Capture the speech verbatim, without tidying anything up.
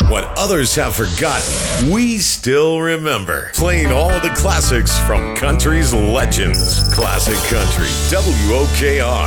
What others have forgotten, we still remember. Playing all the classics from country's legends. Classic Country, W O K R.